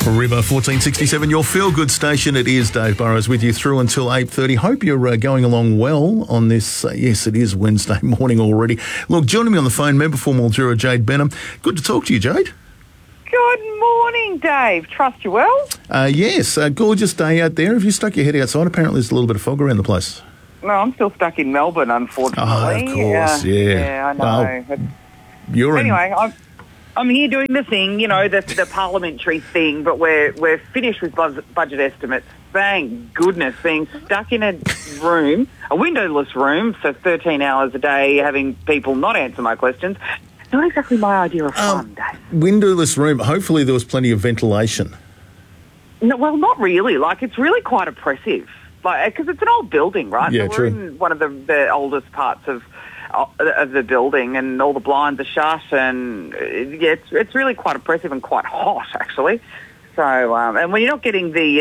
River 1467, your feel-good station. It is Dave Burrows with you through until 8:30. Hope you're going along well on this, yes, it is Wednesday morning already. Look, joining me on the phone, member for Mildura, Jade Benham. Good to talk to you, Jade. Good morning, Dave. Trust you well? Yes, gorgeous day out there. Have you stuck your head outside? Apparently there's a little bit of fog around the place. No, I'm still stuck in Melbourne, unfortunately. Oh, of course, yeah. Yeah, I know. Anyway, I'm here doing the thing, the parliamentary thing, but we're finished with budget estimates. Thank goodness, being stuck in a room, a windowless room, for 13 hours a day, having people not answer my questions. Not exactly my idea of fun, Dave. Windowless room. Hopefully there was plenty of ventilation. No, well, not really. It's really quite oppressive. Because it's an old building, right? Yeah, so we're true. in one of the oldest parts of the building, and all the blinds are shut, and it's really quite oppressive and quite hot, actually. So, and when you're not getting the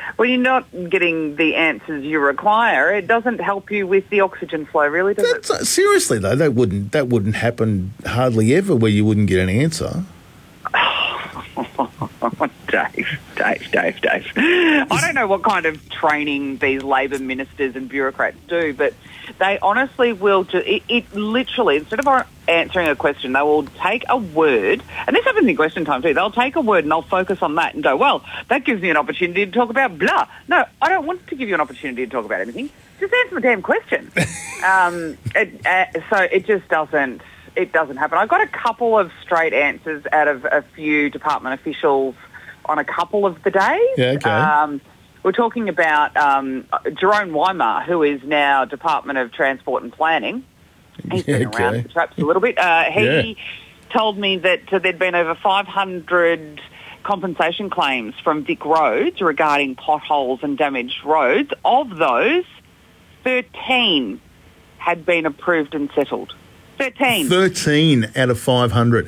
answers you require, it doesn't help you with the oxygen flow, really, does it? Seriously though, that wouldn't happen hardly ever, where you wouldn't get an answer. Dave. I don't know what kind of training these Labor ministers and bureaucrats do, but they honestly will it literally, instead of answering a question, they will take a word, and this happens in question time too, they'll take a word and they'll focus on that and go, well, that gives me an opportunity to talk about blah. No, I don't want to give you an opportunity to talk about anything. Just answer the damn question. So it just doesn't. It doesn't happen. I got a couple of straight answers out of a few department officials on a couple of the days. Yeah, okay. We're talking about Jerome Weimar, who is now Department of Transport and Planning. He's been around the traps a little bit. He told me that there'd been over 500 compensation claims from Vic Roads regarding potholes and damaged roads. Of those, 13 had been approved and settled. 13 out of 500.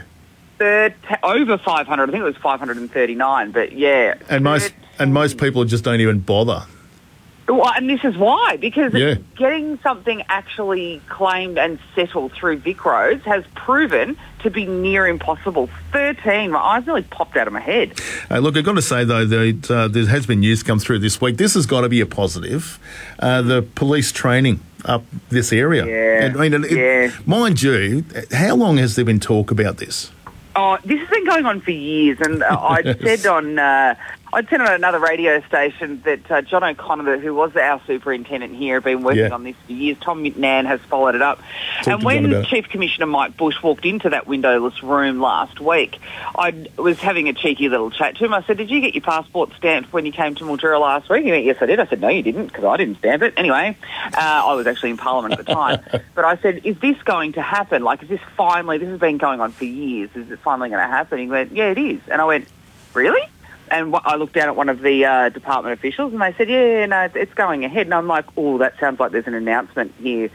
Over 500. I think it was 539, but yeah. And most people just don't even bother. Well, and this is why, because getting something actually claimed and settled through Vic Roads has proven to be near impossible. 13. My eyes nearly popped out of my head. Look, I've got to say, though, that there has been news come through this week. This has got to be a positive. The police training up this area. Yeah. Mind you, how long has there been talk about this? Oh, this has been going on for years, and I'd said on another radio station that John O'Connor, who was our superintendent here, had been working on this for years. Tom McNann has followed it up. And when Chief Commissioner Mike Bush walked into that windowless room last week, I was having a cheeky little chat to him. I said, did you get your passport stamped when you came to Mildura last week? He went, yes, I did. I said, no, you didn't, because I didn't stamp it. Anyway, I was actually in Parliament at the time. But I said, is this going to happen? Is this finally, this has been going on for years, is it finally going to happen? He went, yeah, it is. And I went, really? And I looked down at one of the department officials, and they said, yeah, no, it's going ahead. And I'm like, oh, that sounds like there's an announcement here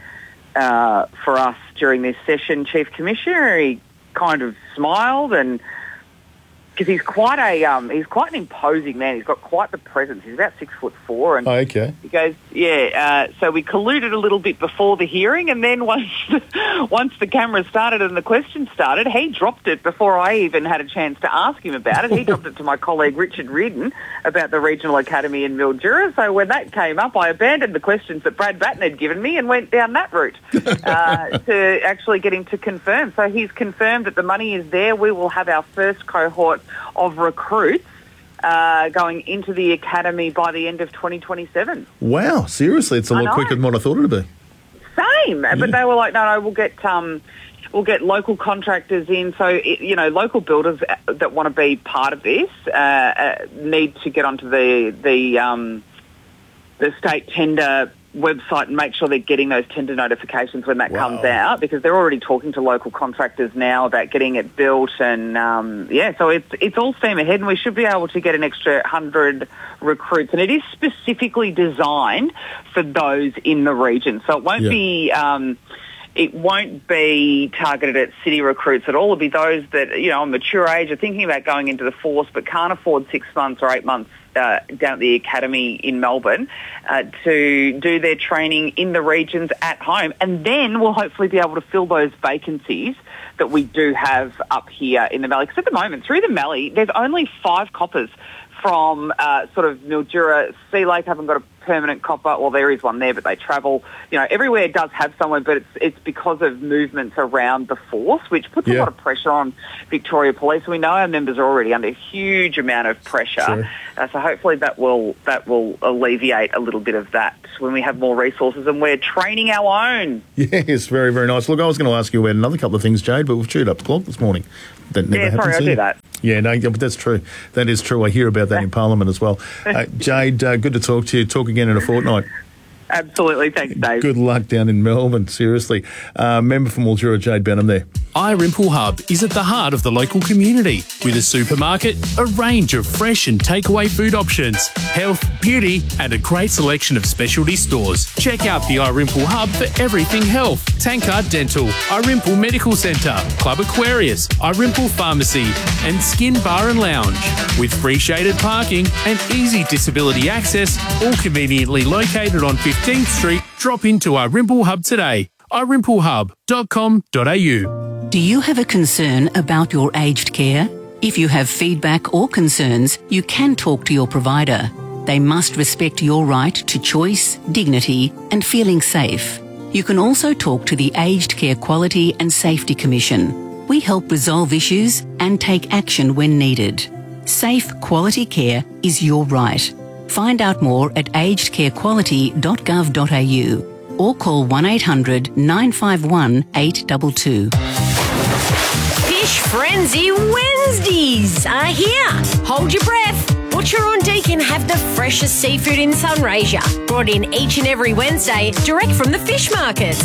for us during this session, Chief Commissioner. He kind of smiled, and because he's quite an imposing man. He's got quite the presence. He's about 6'4", and he goes, so we colluded a little bit before the hearing, and then once the camera started and the questions started, he dropped it before I even had a chance to ask him about it. He dropped it to my colleague Richard Reardon about the Regional Academy in Mildura. So when that came up, I abandoned the questions that Brad Batten had given me and went down that route to actually get him to confirm. So he's confirmed that the money is there. We will have our first cohort of recruits going into the academy by the end of 2027. Wow, seriously, it's a lot quicker than what I thought it would be. Same, but they were like, no, we'll get local contractors in. So, local builders that want to be part of this need to get onto the state tender website and make sure they're getting those tender notifications when that comes out, because they're already talking to local contractors now about getting it built, and so it's all steam ahead, and we should be able to get an extra 100 recruits, and it is specifically designed for those in the region, so it won't be it won't be targeted at city recruits at all. It'll be those that, on mature age, are thinking about going into the force but can't afford 6 months or 8 months down at the academy in Melbourne to do their training in the regions at home. And then we'll hopefully be able to fill those vacancies that we do have up here in the Mallee. Because at the moment, through the Mallee, there's only 5 coppers from sort of Mildura. Sea Lake haven't got a permanent copper. Well, there is one there, but they travel. Everywhere does have someone, but it's because of movements around the force, which puts a lot of pressure on Victoria Police. We know our members are already under a huge amount of pressure. Sure. So hopefully that will alleviate a little bit of that when we have more resources and we're training our own. Yes, very, very nice. Look, I was going to ask you about another couple of things, Jade, but we've chewed up the clock this morning. That never happens. Sorry, I do that. Yeah, no, but that's true. That is true. I hear about that in Parliament as well. Jade, good to talk to you. Talk again in a fortnight. Absolutely. Thanks, Dave. Good luck down in Melbourne, seriously. Member for Mildura, Jade Benham there. iRimple Hub is at the heart of the local community with a supermarket, a range of fresh and takeaway food options, health, beauty and a great selection of specialty stores. Check out the iRimple Hub for everything health. Tankard Dental, iRimple Medical Centre, Club Aquarius, iRimple Pharmacy and Skin Bar and Lounge. With free shaded parking and easy disability access, all conveniently located on 15th Street, drop into iRimple Hub today. iRimpleHub.com.au. Do you have a concern about your aged care? If you have feedback or concerns, you can talk to your provider. They must respect your right to choice, dignity and feeling safe. You can also talk to the Aged Care Quality and Safety Commission. We help resolve issues and take action when needed. Safe, quality care is your right. Find out more at agedcarequality.gov.au or call 1800 951 822. Fish Frenzy Wednesdays are here. Hold your breath. Butcher on Deakin have the freshest seafood in Sunraysia, brought in each and every Wednesday direct from the fish markets.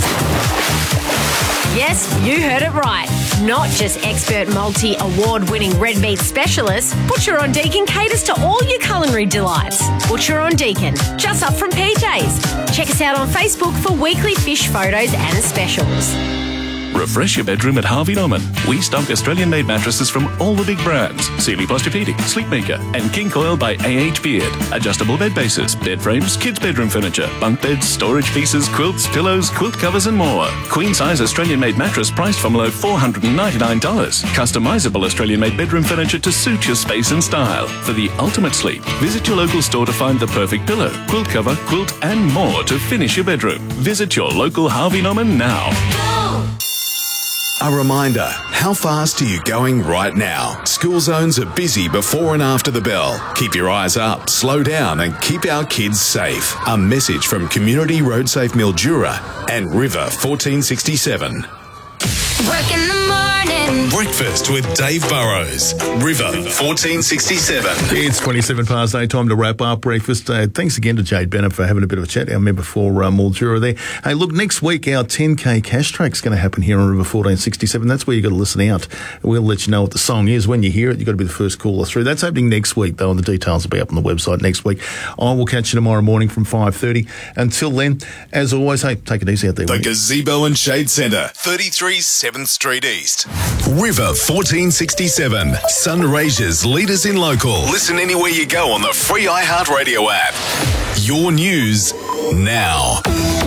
Yes, you heard it right. Not just expert multi-award-winning red meat specialists, Butcher on Deakin caters to all your culinary delights. Butcher on Deakin, just up from PJ's. Check us out on Facebook for weekly fish photos and specials. Refresh your bedroom at Harvey Norman. We stock Australian-made mattresses from all the big brands. Sealy Posturepedic, Sleepmaker and King Coil by A.H. Beard. Adjustable bed bases, bed frames, kids' bedroom furniture, bunk beds, storage pieces, quilts, pillows, quilt covers and more. Queen-size Australian-made mattress priced from below $499. Customizable Australian-made bedroom furniture to suit your space and style. For the ultimate sleep, visit your local store to find the perfect pillow, quilt cover, quilt and more to finish your bedroom. Visit your local Harvey Norman now. A reminder, how fast are you going right now? School zones are busy before and after the bell. Keep your eyes up, slow down and keep our kids safe. A message from Community Road Safe Mildura and River 1467. Work in the morning. Breakfast with Dave Burrows. River 1467. It's 27 past 8, time to wrap up breakfast. Thanks again to Jade Benham for having a bit of a chat, our member for Mildura there. Hey, look, next week our 10K cash track's going to happen here on River 1467. That's where you've got to listen out. We'll let you know what the song is. When you hear it, you've got to be the first caller through. That's happening next week, though, and the details will be up on the website next week. I will catch you tomorrow morning from 5:30. Until then, as always, hey, take it easy out there. The Gazebo and Shade Centre, 33 7th Street East. River 1467. Sunraysia's leaders in local. Listen anywhere you go on the free iHeartRadio app. Your news now.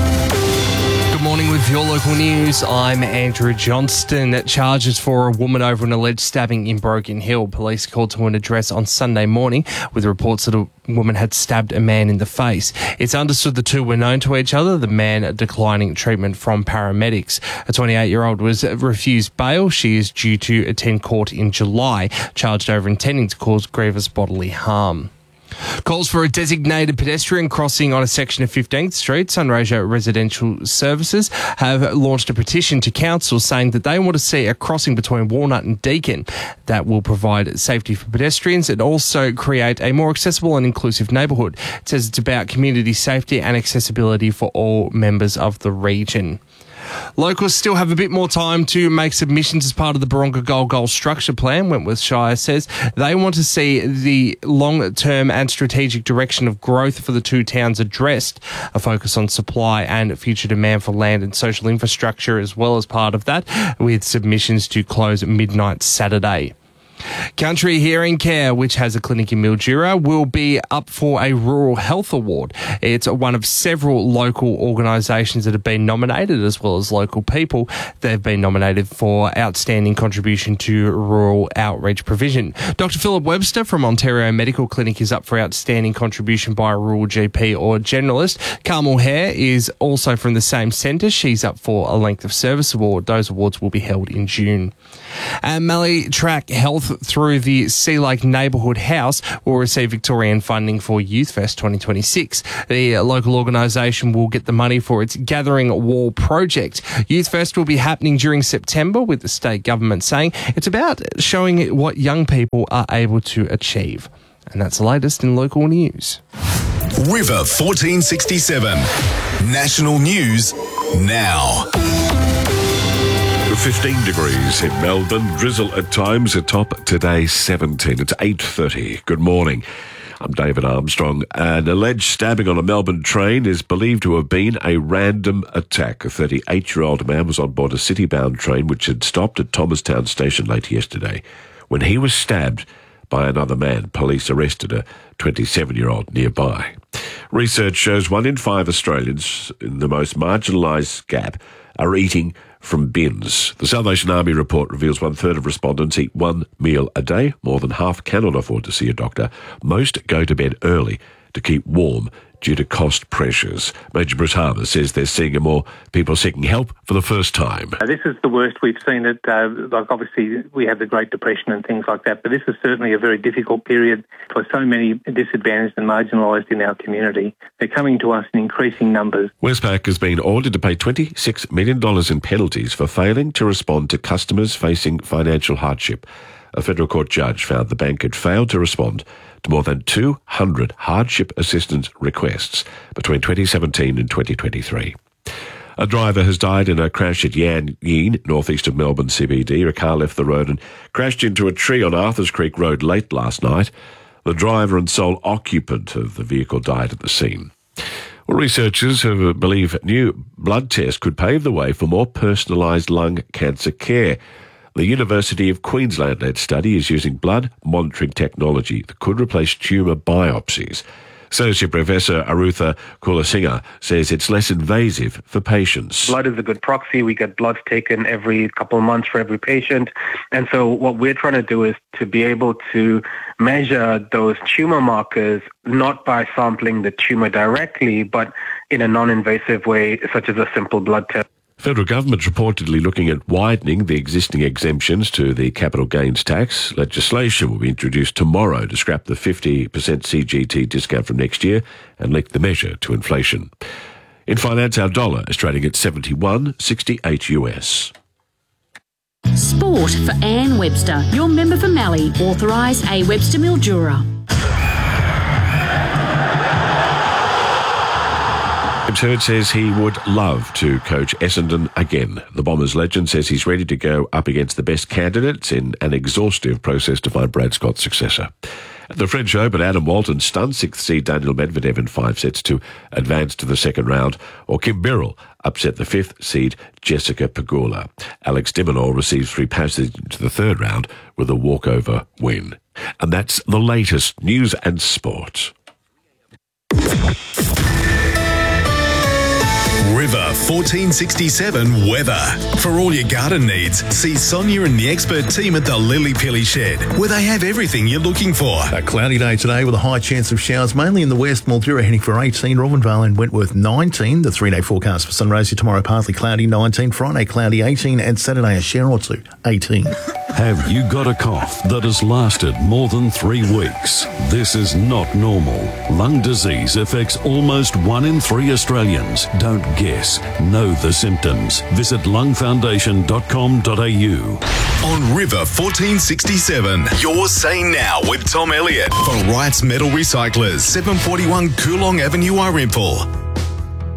Good morning with your local news. I'm Andrew Johnston. Charges for a woman over an alleged stabbing in Broken Hill. Police called to an address on Sunday morning with reports that a woman had stabbed a man in the face. It's understood the two were known to each other, the man declining treatment from paramedics. A 28-year-old was refused bail. She is due to attend court in July, charged over intending to cause grievous bodily harm. Calls for a designated pedestrian crossing on a section of 15th Street. Sunraysia Residential Services have launched a petition to council saying that they want to see a crossing between Walnut and Deakin that will provide safety for pedestrians and also create a more accessible and inclusive neighbourhood. It says it's about community safety and accessibility for all members of the region. Locals still have a bit more time to make submissions as part of the Baronga Goal Structure Plan. Wentworth Shire says they want to see the long-term and strategic direction of growth for the two towns addressed, a focus on supply and future demand for land and social infrastructure as well as part of that, with submissions to close at midnight Saturday. Country Hearing Care, which has a clinic in Mildura, will be up for a Rural Health Award. It's one of several local organisations that have been nominated, as well as local people. They've been nominated for outstanding contribution to rural outreach provision. Dr. Philip Webster from Ontario Medical Clinic is up for outstanding contribution by a rural GP or generalist. Carmel Hare is also from the same centre. She's up for a Length of Service Award. Those awards will be held in June. And Mallee Track Health through the Sea Lake Neighbourhood House will receive Victorian funding for Youth Fest 2026. The local organisation will get the money for its Gathering Wall project. Youth Fest will be happening during September, with the state government saying it's about showing what young people are able to achieve. And that's the latest in local news. River 1467. National news now. 15 degrees in Melbourne, drizzle at times, atop today 17. It's 8:30. Good morning. I'm David Armstrong. An alleged stabbing on a Melbourne train is believed to have been a random attack. A 38-year-old man was on board a city-bound train which had stopped at Thomastown Station late yesterday. When he was stabbed by another man, police arrested a 27-year-old nearby. Research shows 1 in 5 Australians in the most marginalised gap are eating from bins. The Salvation Army report reveals 1/3 of respondents eat 1 meal a day. More than half cannot afford to see a doctor. Most go to bed early to keep warm due to cost pressures. Major Bruce Harmer says they're seeing more people seeking help for the first time. This is the worst we've seen it. Obviously, we had the Great Depression and things like that, but this is certainly a very difficult period for so many disadvantaged and marginalised in our community. They're coming to us in increasing numbers. Westpac has been ordered to pay $26 million in penalties for failing to respond to customers facing financial hardship. A federal court judge found the bank had failed to respond to more than 200 hardship assistance requests between 2017 and 2023. A driver has died in a crash at Yan Yean, northeast of Melbourne CBD. A car left the road and crashed into a tree on Arthurs Creek Road late last night. The driver and sole occupant of the vehicle died at the scene. Well, researchers believe new blood tests could pave the way for more personalised lung cancer care. The University of Queensland-led study is using blood monitoring technology that could replace tumour biopsies. Associate Professor Arutha Kulasinga says it's less invasive for patients. Blood is a good proxy. We get blood taken every couple of months for every patient. And so what we're trying to do is to be able to measure those tumour markers, not by sampling the tumour directly, but in a non-invasive way, such as a simple blood test. Federal government reportedly looking at widening the existing exemptions to the capital gains tax. Legislation will be introduced tomorrow to scrap the 50% CGT discount from next year and link the measure to inflation. In finance, our dollar is trading at 71.68 US. Sport for Anne Webster, your member for Mallee, authorised A. Webster Mildura. Hurd says he would love to coach Essendon again. The Bombers legend says he's ready to go up against the best candidates in an exhaustive process to find Brad Scott's successor. At the French Open, Adam Walton stunned 6th seed Daniel Medvedev in 5 sets to advance to the second round, or Kim Birrell upset the 5th seed Jessica Pegula. Alex de Minaur receives free passage to the third round with a walkover win. And that's the latest news and sport. River 1467 weather. For all your garden needs, see Sonia and the expert team at the Lily Pilly Shed, where they have everything you're looking for. A cloudy day today with a high chance of showers, mainly in the west. Mildura heading for 18, Robinvale and Wentworth 19. The 3-day forecast for Sunraysia tomorrow, partly cloudy 19, Friday cloudy 18, and Saturday a shower or two 18. Have you got a cough that has lasted more than 3 weeks? This is not normal. Lung disease affects almost 1 in 3 Australians. Don't guess. Know the symptoms. Visit lungfoundation.com.au. On River 1467, you're saying now with Tom Elliott for Wright's Metal Recyclers, 741 Coolong Avenue, Arimpool.